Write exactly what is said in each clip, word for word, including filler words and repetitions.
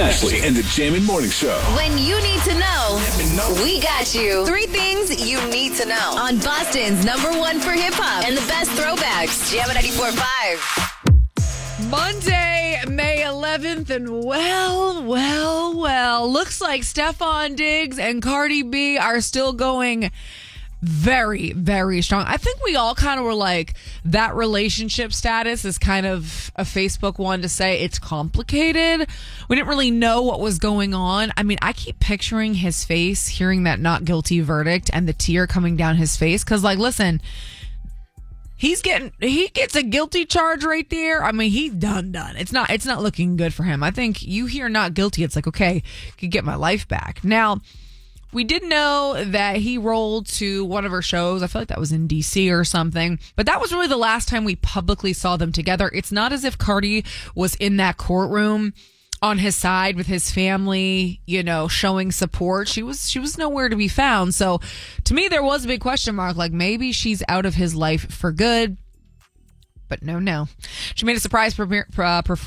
Ashley and the Jammin' Morning Show. When you need to know, we got you. Three things you need to know on Boston's number one for hip hop and the best throwbacks. Jammin' ninety-four point five. Monday, May eleventh, and well, well, well, looks like Stefon Diggs and Cardi B are still going very, very strong. I think we all kind of were like, that relationship status is kind of a Facebook one to say it's complicated. We didn't really know what was going on. I mean, I keep picturing his face, hearing that not guilty verdict and the tear coming down his face. Cause like, listen, he's getting, he gets a guilty charge right there. I mean, he's done, done. It's not, it's not looking good for him. I think you hear not guilty. It's like, okay, I could get my life back. Now, we did know that he rolled to one of her shows. I feel like that was in D C or something. But that was really the last time we publicly saw them together. It's not as if Cardi was in that courtroom on his side with his family, you know, showing support. She was she was nowhere to be found. So to me, there was a big question mark. Like, maybe she's out of his life for good. But no, no. She made a surprise premiere, uh, perf-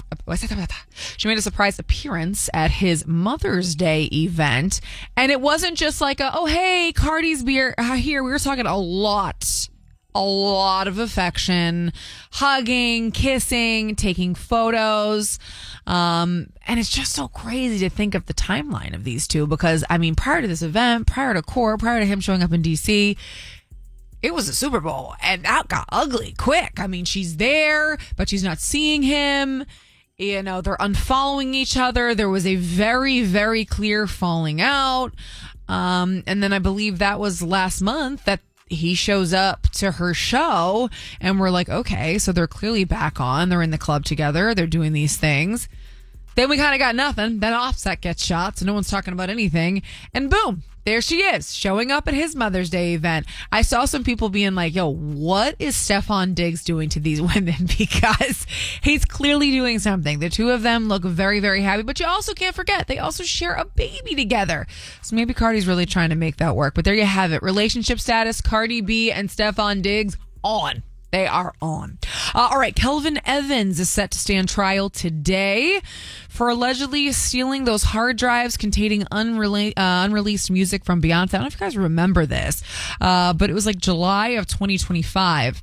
she made a surprise appearance at his Mother's Day event, and it wasn't just like a, oh hey, Cardi's beer uh, here. We were talking a lot, a lot of affection, hugging, kissing, taking photos, um, and it's just so crazy to think of the timeline of these two because I mean, prior to this event, prior to court, prior to him showing up in D C, it was a Super Bowl, and that got ugly quick. I mean, she's there, but she's not seeing him. You know, they're unfollowing each other. There was a very, very clear falling out. Um, and then I believe that was last month that he shows up to her show, and we're like, okay, so they're clearly back on. They're in the club together. They're doing these things. Then we kind of got nothing. Then Offset gets shot, so no one's talking about anything. And boom, there she is, showing up at his Mother's Day event. I saw some people being like, yo, what is Stefon Diggs doing to these women? Because he's clearly doing something. The two of them look very, very happy. But you also can't forget, they also share a baby together. So maybe Cardi's really trying to make that work. But there you have it. Relationship status, Cardi B and Stefon Diggs on. They are on. Uh, all right, Kelvin Evans is set to stand trial today for allegedly stealing those hard drives containing unrela- uh, unreleased music from Beyonce. I don't know if you guys remember this, uh, but it was like July of twenty twenty-five.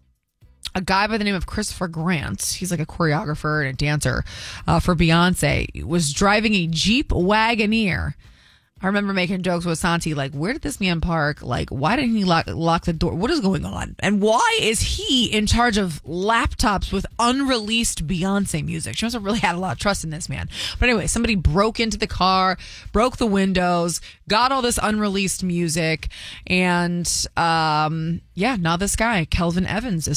A guy by the name of Christopher Grant, he's like a choreographer and a dancer uh, for Beyonce, was driving a Jeep Wagoneer. I remember making jokes with Santi, like, where did this man park? Like, why didn't he lock, lock the door? What is going on? And why is he in charge of laptops with unreleased Beyonce music? She must have really had a lot of trust in this man. But anyway, somebody broke into the car, broke the windows, got all this unreleased music. And, um, yeah, now this guy, Kelvin Evans, is